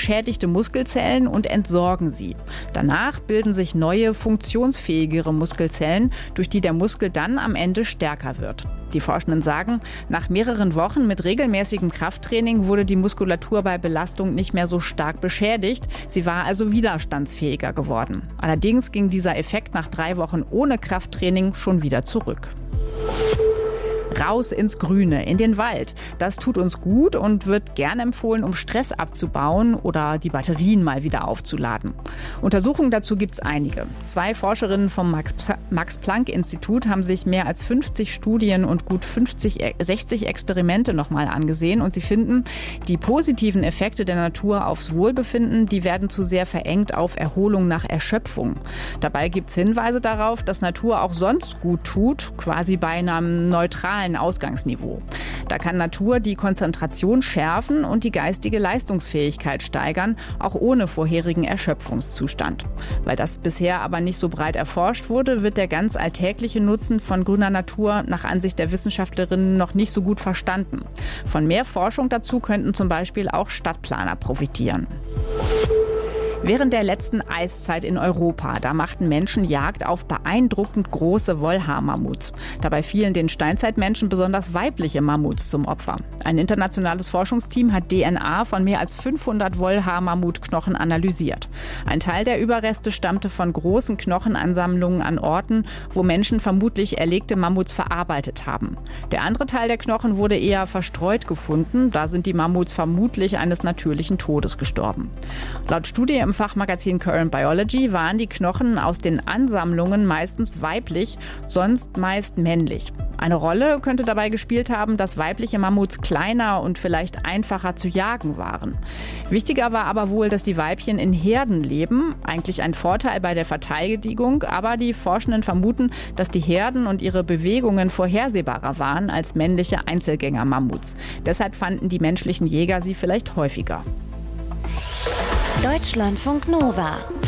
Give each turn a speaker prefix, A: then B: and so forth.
A: beschädigte Muskelzellen und entsorgen sie. Danach bilden sich neue, funktionsfähigere Muskelzellen, durch die der Muskel dann am Ende stärker wird. Die Forschenden sagen, nach mehreren Wochen mit regelmäßigem Krafttraining wurde die Muskulatur bei Belastung nicht mehr so stark beschädigt. Sie war also widerstandsfähiger geworden. Allerdings ging dieser Effekt nach 3 Wochen ohne Krafttraining schon wieder zurück. Raus ins Grüne, in den Wald. Das tut uns gut und wird gern empfohlen, um Stress abzubauen oder die Batterien mal wieder aufzuladen. Untersuchungen dazu gibt es einige. 2 Forscherinnen vom Max-Planck-Institut haben sich mehr als 50 Studien und gut 60 Experimente nochmal angesehen und sie finden, die positiven Effekte der Natur aufs Wohlbefinden, die werden zu sehr verengt auf Erholung nach Erschöpfung. Dabei gibt es Hinweise darauf, dass Natur auch sonst gut tut, quasi bei einem neutralen Ausgangsniveau. Da kann Natur die Konzentration schärfen und die geistige Leistungsfähigkeit steigern, auch ohne vorherigen Erschöpfungszustand. Weil das bisher aber nicht so breit erforscht wurde, wird der ganz alltägliche Nutzen von grüner Natur nach Ansicht der Wissenschaftlerinnen noch nicht so gut verstanden. Von mehr Forschung dazu könnten zum Beispiel auch Stadtplaner profitieren. Während der letzten Eiszeit in Europa, da machten Menschen Jagd auf beeindruckend große Wollhaar-Mammuts. Dabei fielen den Steinzeitmenschen besonders weibliche Mammuts zum Opfer. Ein internationales Forschungsteam hat DNA von mehr als 500 Wollhaar-Mammutknochen analysiert. Ein Teil der Überreste stammte von großen Knochenansammlungen an Orten, wo Menschen vermutlich erlegte Mammuts verarbeitet haben. Der andere Teil der Knochen wurde eher verstreut gefunden. Da sind die Mammuts vermutlich eines natürlichen Todes gestorben. Laut Studie im Fachmagazin Current Biology waren die Knochen aus den Ansammlungen meistens weiblich, sonst meist männlich. Eine Rolle könnte dabei gespielt haben, dass weibliche Mammuts kleiner und vielleicht einfacher zu jagen waren. Wichtiger war aber wohl, dass die Weibchen in Herden leben, eigentlich ein Vorteil bei der Verteidigung, aber die Forschenden vermuten, dass die Herden und ihre Bewegungen vorhersehbarer waren als männliche Einzelgänger-Mammuts. Deshalb fanden die menschlichen Jäger sie vielleicht häufiger.
B: Deutschlandfunk Nova